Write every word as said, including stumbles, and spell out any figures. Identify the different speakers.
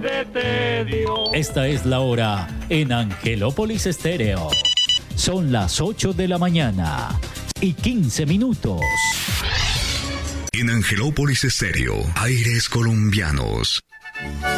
Speaker 1: de tedio.
Speaker 2: Esta es la hora en Angelópolis Estéreo. Son las ocho de la mañana y quince minutos.
Speaker 3: En Angelópolis Estéreo, aires colombianos.